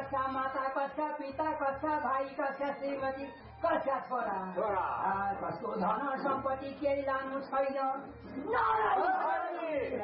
कसका माता कसका पिता कसका भाइ कसका श्रीमती कसका छोरा कसको धन सम्पत्ति केही लानु छैन